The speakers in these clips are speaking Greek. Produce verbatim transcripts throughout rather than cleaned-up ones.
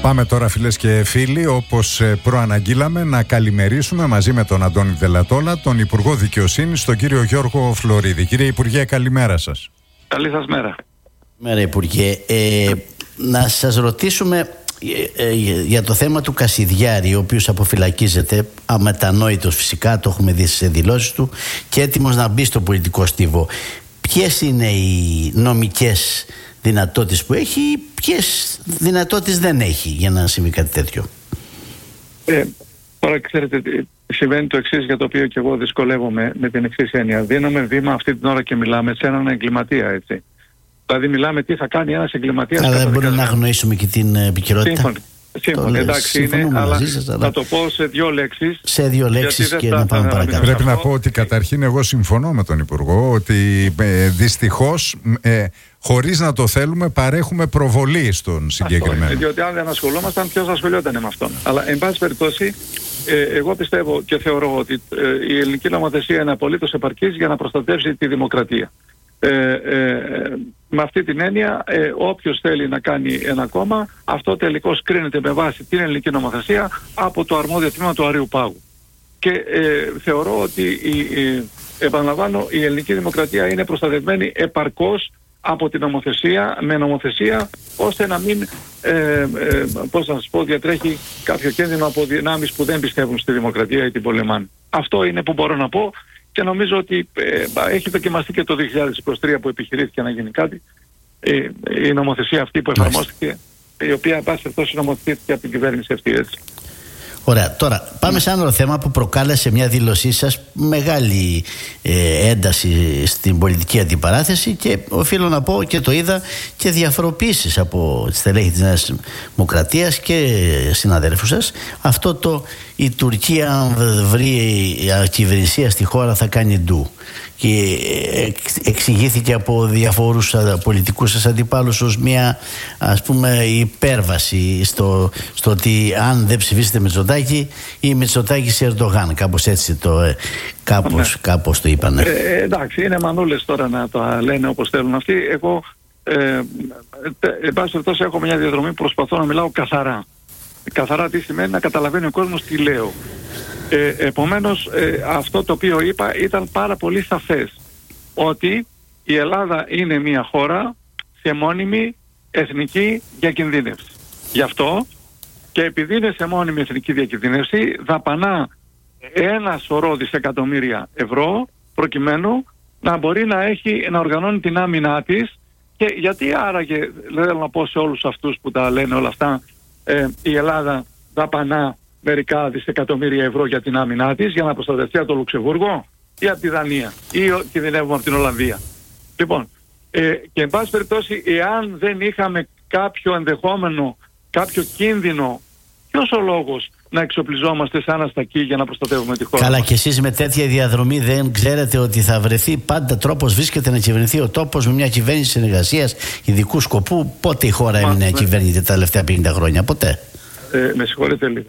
Πάμε τώρα, φίλες και φίλοι, όπως προαναγγείλαμε, να καλημερίσουμε μαζί με τον Αντώνη Δελατόλα, τον Υπουργό Δικαιοσύνης, τον κύριο Γιώργο Φλωρίδη. Κύριε Υπουργέ, καλημέρα σας. Καλή σας μέρα. Μέρα, Υπουργέ. Ε, να σας ρωτήσουμε ε, ε, για το θέμα του Κασιδιάρη, ο οποίος αποφυλακίζεται, αμετανόητος φυσικά, το έχουμε δει στις δηλώσεις του, και έτοιμος να μπει στο πολιτικό στίβο. Ποιες είναι οι νομικές δυνατότητες που έχει, ποιες δυνατότητες δεν έχει για να συμβεί κάτι τέτοιο? Ε, τώρα ξέρετε, συμβαίνει το εξής, για το οποίο και εγώ δυσκολεύομαι, με την εξής έννοια. Δίνουμε βήμα αυτή την ώρα και μιλάμε σε έναν εγκληματία, έτσι. Δηλαδή μιλάμε τι θα κάνει ένας εγκληματίας. Αλλά δεν μπορούμε να αγνοήσουμε και την επικαιρότητα. Σύμφωνοι. Σύμφωνοι, εντάξει, είναι, αλλά σας, αλλά... θα το πω σε δύο λέξεις. Σε δύο λέξεις και να πάμε παρακάτω. Πρέπει να πω ότι καταρχήν εγώ συμφωνώ με τον Υπουργό ότι ε, δυστυχώς ε, χωρίς να το θέλουμε παρέχουμε προβολή στον συγκεκριμένο. Αυτό, διότι αν δεν ασχολούμασταν, ποιος ασχολιόταν με αυτόν. Αλλά εν πάση περιπτώσει, ε, εγώ πιστεύω και θεωρώ ότι ε, η ελληνική νομοθεσία είναι απολύτως επαρκής για να προστατεύσει τη δημοκρατία. Ε, ε, με αυτή την έννοια, ε, όποιος θέλει να κάνει ένα κόμμα, αυτό τελικώς κρίνεται με βάση την ελληνική νομοθεσία από το αρμόδιο τμήμα του Αρείου Πάγου. Και ε, θεωρώ ότι, η, η, επαναλαμβάνω, η ελληνική δημοκρατία είναι προστατευμένη επαρκώς από την νομοθεσία, με νομοθεσία, ώστε να μην ε, ε, πώς να σας πω, διατρέχει κάποιο κίνδυνο από δυνάμεις που δεν πιστεύουν στη δημοκρατία ή την πολεμάνε. Αυτό είναι που μπορώ να πω. Και νομίζω ότι ε, έχει δοκιμαστεί και το δύο χιλιάδες είκοσι τρία που επιχειρήθηκε να γίνει κάτι. Ε, η νομοθεσία αυτή που εφαρμόστηκε, η οποία εν πάση περιπτώσει νομοθετήθηκε από την κυβέρνηση αυτή, έτσι. Ωραία. Τώρα πάμε σε ένα άλλο θέμα που προκάλεσε μια δήλωσή σας μεγάλη ε, ένταση στην πολιτική αντιπαράθεση, και οφείλω να πω και το είδα και διαφοροποίησεις από τη στελέχη της Νέας Δημοκρατίας και συναδέλφους σας. Αυτό το η Τουρκία, αν βρει κυβερνησία στη χώρα, θα κάνει ντου. Και εξηγήθηκε από διαφόρους πολιτικούς σας αντιπάλους ως μια, ας πούμε, υπέρβαση στο, στο ότι αν δεν ψηφίσετε Μητσοτάκη, ή Μητσοτάκη σε Ερντογάν, κάπως έτσι το, κάπως, κάπως το είπανε. Ε, εντάξει, είναι μανούλες τώρα να τα λένε όπως θέλουν αυτοί. Εγώ ε, εν πάση περιπτώσει έχω μια διαδρομή που προσπαθώ να μιλάω καθαρά. Καθαρά τι σημαίνει, να καταλαβαίνει ο κόσμος τι λέω. Ε, επομένως, ε, αυτό το οποίο είπα ήταν πάρα πολύ σαφές, ότι η Ελλάδα είναι μια χώρα σε μόνιμη εθνική διακινδύνευση. Γι' αυτό, και επειδή είναι σε μόνιμη εθνική διακινδύνευση, δαπανά ένα σωρό δισεκατομμύρια ευρώ προκειμένου να μπορεί να έχει, να οργανώνει την άμυνά της. Και γιατί άραγε, θέλω να πω σε όλους αυτούς που τα λένε όλα αυτά, ε, η Ελλάδα δαπανά μερικά δισεκατομμύρια ευρώ για την άμυνά της, για να προστατευτεί από το Λουξεμβούργο ή από τη Δανία, ή κινδυνεύουμε από την Ολλανδία. Λοιπόν, ε, και εν πάση περιπτώσει, εάν δεν είχαμε κάποιο ενδεχόμενο, κάποιο κίνδυνο, ποιος ο λόγος να εξοπλιζόμαστε σαν αστακοί για να προστατεύουμε τη χώρα? Καλά, και εσείς με τέτοια διαδρομή δεν ξέρετε ότι θα βρεθεί πάντα τρόπος, βρίσκεται να κυβερνηθεί ο τόπος με μια κυβέρνηση συνεργασίας ειδικού σκοπού? Πότε η χώρα Μα, έμεινε ναι. κυβέρνητη τα τελευταία πενήντα χρόνια? Ποτέ. Ε, με συγχωρείτε λίγο.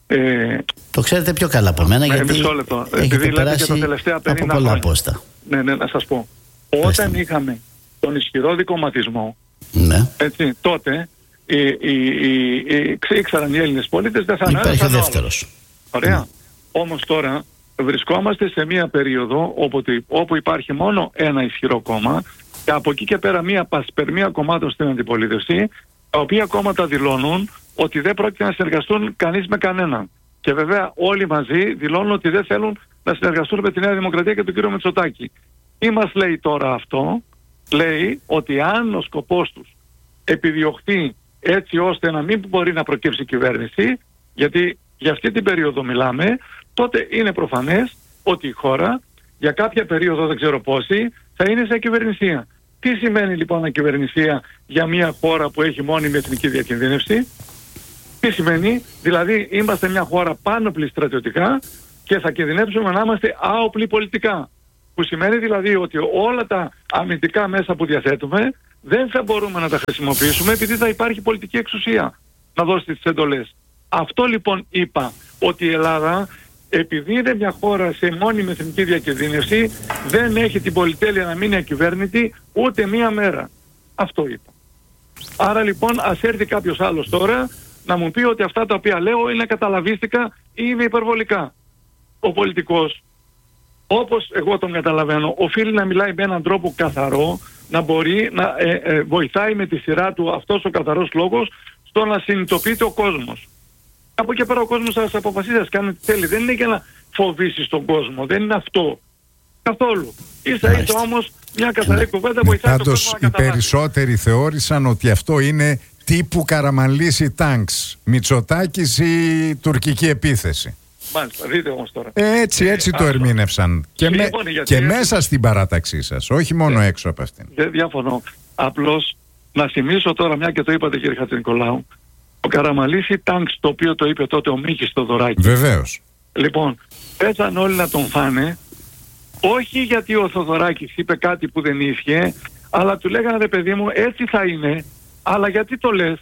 Ε, το ξέρετε πιο καλά από μένα, γιατί έχετε περάσει τα τελευταία πενήντα από πολλά χρόνια. πόστα. Ναι, ναι, να σας πω. Όταν είχαμε τον ισχυρό δικομματισμό, ναι. έτσι, τότε οι, οι, οι, οι, ήξεραν οι Έλληνες πολίτες δεν θα υπάρχει ο δεύτερος. Ωραία. Ναι. Όμως τώρα βρισκόμαστε σε μια περίοδο όπου, όπου υπάρχει μόνο ένα ισχυρό κόμμα, και από εκεί και πέρα μια πασπερμία κομμάτων στην αντιπολίτευση, τα οποία κόμματα δηλώνουν ότι δεν πρόκειται να συνεργαστούν κανείς με κανέναν. Και βέβαια όλοι μαζί δηλώνουν ότι δεν θέλουν να συνεργαστούν με τη Νέα Δημοκρατία και τον κύριο Μητσοτάκη. Τι μας λέει τώρα αυτό? Λέει ότι αν ο σκοπός τους επιδιωχθεί έτσι ώστε να μην μπορεί να προκύψει κυβέρνηση, γιατί για αυτή την περίοδο μιλάμε, τότε είναι προφανές ότι η χώρα για κάποια περίοδο, δεν ξέρω πόση, θα είναι σε κυβερνησία. Τι σημαίνει λοιπόν ακυβερνησία για μια χώρα που έχει μόνιμη εθνική διακινδύνευση? Τι σημαίνει? Δηλαδή είμαστε μια χώρα πάνωπλη στρατιωτικά και θα κινδυνεύσουμε να είμαστε άοπλοι πολιτικά. Που σημαίνει δηλαδή ότι όλα τα αμυντικά μέσα που διαθέτουμε δεν θα μπορούμε να τα χρησιμοποιήσουμε, επειδή θα υπάρχει πολιτική εξουσία να δώσει τις εντολές. Αυτό λοιπόν είπα, ότι η Ελλάδα, επειδή είναι μια χώρα σε μόνιμη εθνική διακινδύνευση, δεν έχει την πολυτέλεια να μείνει ακυβέρνητη ούτε μία μέρα. Αυτό είπα. Άρα λοιπόν ας έρθει κάποιος άλλος τώρα να μου πει ότι αυτά τα οποία λέω είναι καταλαβίστικα ή είναι υπερβολικά. Ο πολιτικός, όπως εγώ τον καταλαβαίνω, οφείλει να μιλάει με έναν τρόπο καθαρό, να μπορεί να ε, ε, βοηθάει με τη σειρά του αυτός ο καθαρός λόγος στο να συνειδητοποιείται ο κόσμος. Από εκεί πέρα ο κόσμος θα σας αποφασίσει, θα κάνει τι θέλει. Δεν είναι για να φοβήσει τον κόσμο, δεν είναι αυτό. Καθόλου. Ίσα ίσα όμως μια καθαρή κουβέντα βοηθάει τον κόσμο να καταλάβει. Οι περισσότεροι θεώρησαν ότι αυτό είναι τύπου Καραμανλής τάγκς, Μητσοτάκης ή τουρκική επίθεση. Μάλιστα, δείτε όμως τώρα. Έτσι, έτσι ε, το ερμήνευσαν. Και, με, λοιπόν, και μέσα στην παράταξή σας, όχι μόνο ε, έξω από αυτήν. Δεν διαφωνώ. Απλώς να θυμίσω τώρα, μια και το είπατε κύριε Χατζηνικολάου, ο Καραμανλής τάγκς, το οποίο το είπε τότε ο Μίκης Θοδωράκης. Βεβαίως. Λοιπόν, πέσαν όλοι να τον φάνε, όχι γιατί ο Θοδωράκης είπε κάτι που δεν ίσχυε, αλλά του λέγανε ρε παιδί μου, έτσι θα είναι, αλλά γιατί το λες?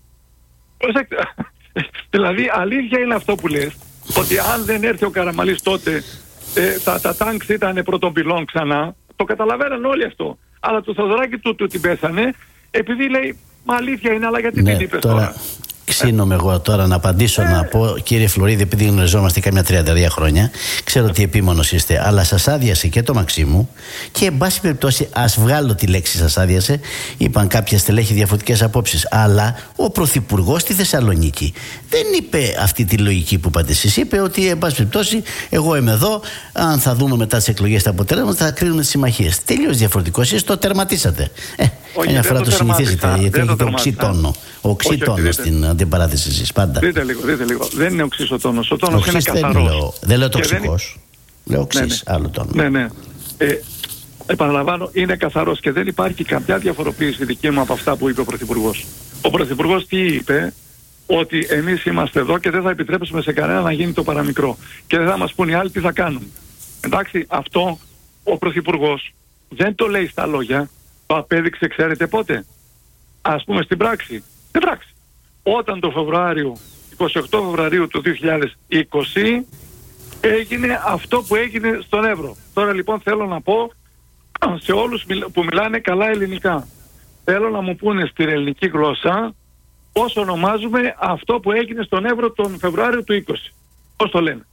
Δηλαδή αλήθεια είναι αυτό που λες, ότι αν δεν έρθει ο Καραμανλής τότε ε, τα, τα τάγκς ήταν πρώτον πυλών ξανά, το καταλαβαίναν όλοι αυτό, αλλά του Θοδωράκη του, του την πέσανε επειδή λέει μα αλήθεια είναι, αλλά γιατί ναι, την είπες τώρα, τώρα? Ξύνομαι εγώ τώρα να απαντήσω, ε. να πω, κύριε Φλωρίδη, επειδή γνωριζόμαστε κάμια τριάντα δύο χρόνια, ξέρω ότι επίμονος είστε, αλλά σας άδειασε και το Μαξίμου και, εν πάση περιπτώσει, ας βγάλω τη λέξη σας άδειασε. Είπαν κάποια στελέχη διαφορετικές απόψεις. Αλλά ο Πρωθυπουργός στη Θεσσαλονίκη δεν είπε αυτή τη λογική που είπατε εσείς. Είπε ότι, εν πάση περιπτώσει, εγώ είμαι εδώ. Αν θα δούμε μετά τις εκλογές τα αποτελέσματα, θα κρίνουμε τις συμμαχίες. Τελείως διαφορετικό. Εσείς το τερματίσατε. Ε, όχι, μια φορά το, το συνηθίζετε, γιατί έχετε οξύτονο. Οξύτονο στην αντιπαράθεση εσείς πάντα. Δείτε λίγο, δείτε λίγο. Δεν είναι οξύς ο τόνος. Ο τόνος είναι καθαρός. Δεν λέω, δεν λέω τοξικός. Δεν... Λέω οξύς, ναι, ναι. Άλλο τόνο. Ναι, ναι. Ε, επαναλαμβάνω, είναι καθαρός και δεν υπάρχει καμιά διαφοροποίηση δική μου από αυτά που είπε ο Πρωθυπουργός. Ο Πρωθυπουργός τι είπε? Ότι εμείς είμαστε εδώ και δεν θα επιτρέψουμε σε κανένα να γίνει το παραμικρό. Και δεν θα μας πούν οι άλλοι τι θα κάνουν. Εντάξει, αυτό ο Πρωθυπουργός δεν το λέει στα λόγια, το απέδειξε, ξέρετε πότε? Ας πούμε στην πράξη. Στην πράξη. Όταν το Φεβρουάριο, εικοστή ογδόη Φεβρουαρίου του δύο χιλιάδες είκοσι έγινε αυτό που έγινε στον Εύρο. Τώρα λοιπόν θέλω να πω σε όλους που μιλάνε καλά ελληνικά, θέλω να μου πούνε στην ελληνική γλώσσα πώς ονομάζουμε αυτό που έγινε στον Εύρο τον Φεβρουάριο του είκοσι. Πώς το λένε?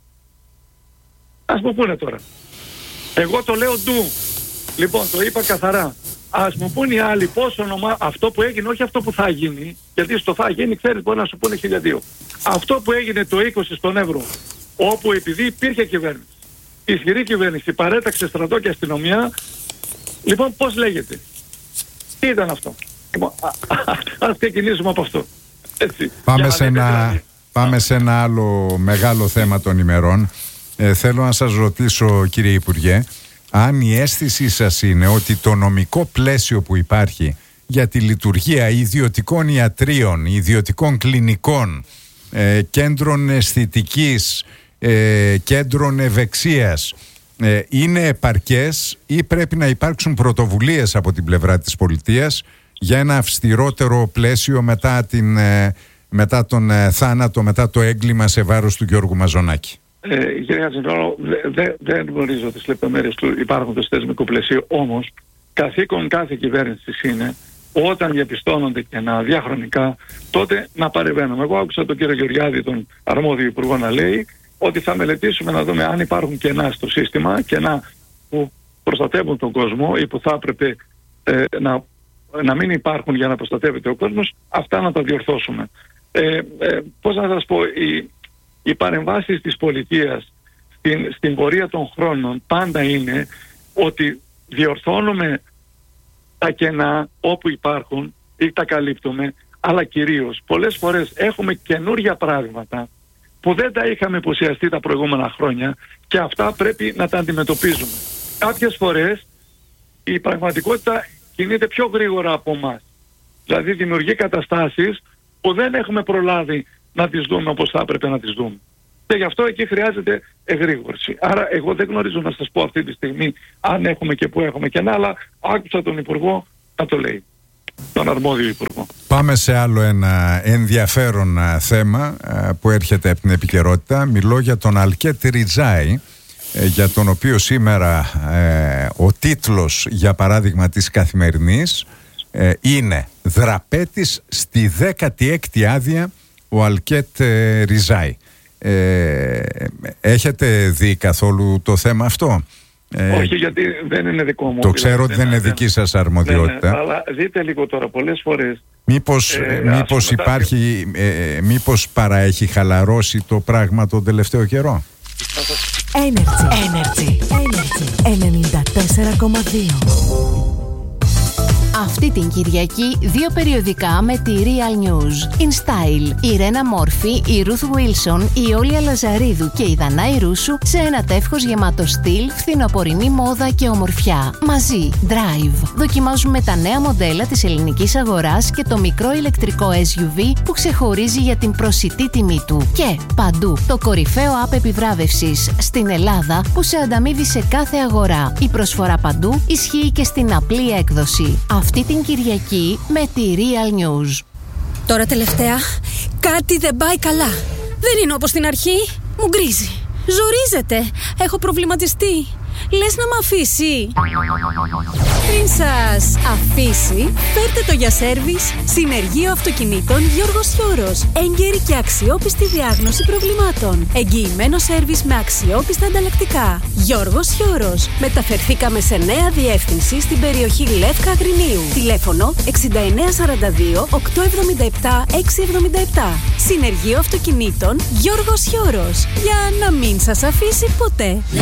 Ας μου πούνε τώρα. Εγώ το λέω ντου. Λοιπόν, το είπα καθαρά. Ας μου πούνε οι άλλοι πώς ονομά αυτό που έγινε, όχι αυτό που θα γίνει, γιατί στο θα γίνει, ξέρεις, μπορεί να σου πούνε χίλια δύο. Αυτό που έγινε το είκοσι στον Εύρο, όπου επειδή υπήρχε κυβέρνηση, ισχυρή κυβέρνηση, παρέταξε στρατό και αστυνομία, λοιπόν πώς λέγεται? Τι ήταν αυτό? Λοιπόν, ας ξεκινήσουμε από αυτό. Έτσι, πάμε σε, ένα, δηλαδή. πάμε σε ένα άλλο μεγάλο θέμα των ημερών. Ε, θέλω να σας ρωτήσω, κύριε Υπουργέ, αν η αίσθησή σας είναι ότι το νομικό πλαίσιο που υπάρχει για τη λειτουργία ιδιωτικών ιατρίων, ιδιωτικών κλινικών, ε, κέντρων αισθητικής, ε, κέντρων ευεξίας ε, είναι επαρκές ή πρέπει να υπάρξουν πρωτοβουλίες από την πλευρά της πολιτείας για ένα αυστηρότερο πλαίσιο μετά, την, ε, μετά τον ε, θάνατο, μετά το έγκλημα σε βάρος του Γιώργου Μαζονάκη? Ε, κύριε Χατζηνικολάου, δεν δε, δεν γνωρίζω τις λεπτομέρειες του υπάρχοντος θεσμικού πλαισίου, όμως καθήκον κάθε κυβέρνησης είναι όταν διαπιστώνονται κενά διαχρονικά, τότε να παρεμβαίνουμε. Εγώ άκουσα τον κύριο Γεωργιάδη, τον αρμόδιο υπουργό, να λέει ότι θα μελετήσουμε να δούμε αν υπάρχουν κενά στο σύστημα, κενά που προστατεύουν τον κόσμο ή που θα έπρεπε ε, να, να μην υπάρχουν για να προστατεύεται ο κόσμος, αυτά να τα διορθώσουμε. Ε, ε, πώς να σας πω, η, οι παρεμβάσεις της πολιτείας στην, στην πορεία των χρόνων πάντα είναι ότι διορθώνουμε τα κενά όπου υπάρχουν ή τα καλύπτουμε, αλλά κυρίως πολλές φορές έχουμε καινούργια πράγματα που δεν τα είχαμε υποσιαστεί τα προηγούμενα χρόνια και αυτά πρέπει να τα αντιμετωπίζουμε. Κάποιες φορές η πραγματικότητα κινείται πιο γρήγορα από εμάς. Δηλαδή δημιουργεί καταστάσεις που δεν έχουμε προλάβει να τις δούμε όπως θα έπρεπε να τις δούμε. Και γι' αυτό εκεί χρειάζεται εγρήγορση. Άρα εγώ δεν γνωρίζω να σας πω αυτή τη στιγμή αν έχουμε και πού έχουμε κενά, αλλά άκουσα τον Υπουργό να το λέει. Τον αρμόδιο Υπουργό. Πάμε σε άλλο ένα ενδιαφέρον θέμα που έρχεται από την επικαιρότητα. Μιλώ για τον Αλκέτ Ριτζάη, για τον οποίο σήμερα ε, ο τίτλος, για παράδειγμα, της Καθημερινής ε, είναι «Δραπέτης στη δέκατη έκτη άδεια ο Αλκέτ ε, Ριζάη. Ε, έχετε δει καθόλου το θέμα αυτό? Ε, Όχι, γιατί δεν είναι δικό μου. Το ξέρω ότι δεν είναι δική σας αρμοδιότητα. Ναι, ναι, αλλά δείτε λίγο τώρα, πολλές φορές. Μήπως, ε, μήπως υπάρχει, ε, μήπως παραέχει χαλαρώσει το πράγμα τον τελευταίο καιρό? Energy, Energy, Energy, ενενήντα τέσσερα κόμμα δύο. Αυτή την Κυριακή δύο περιοδικά με τη Real News. In Style, η Ρένα Μόρφη, η Ruth Wilson, η Όλια Λαζαρίδου και η Δανάη Ρούσου σε ένα τεύχος γεμάτο στυλ, φθινοπορεινή μόδα και ομορφιά. Μαζί, Drive. Δοκιμάζουμε τα νέα μοντέλα της ελληνικής αγοράς και το μικρό ηλεκτρικό ες γιου βι που ξεχωρίζει για την προσιτή τιμή του. Και παντού, το κορυφαίο app επιβράβευσης στην Ελλάδα που σε ανταμείβει σε κάθε αγορά. Η προσφορά παντού ισχύει και στην απλή έκδοση. Αυτή την Κυριακή με τη Real News. Τώρα τελευταία κάτι δεν πάει καλά. Δεν είναι όπως στην αρχή. Μου γκρίζει. Ζορίζεται. Έχω προβληματιστεί. Λες να μ' αφήσει? Πριν σας αφήσει, φέρτε το για σέρβις Συνεργείο Αυτοκινήτων Γιώργος Χιώρος. Έγκαιρη και αξιόπιστη διάγνωση προβλημάτων. Εγγυημένο σέρβις με αξιόπιστα ανταλλακτικά. Γιώργος Χιώρος. Μεταφερθήκαμε σε νέα διεύθυνση στην περιοχή Λεύκα Αγρινίου. Τηλέφωνο εξήντα εννέα σαράντα δύο οκτακόσια εβδομήντα επτά εξακόσια εβδομήντα επτά. Συνεργείο Αυτοκινήτων Γιώργος Χιώρος. Για να μην σας αφήσει ποτέ.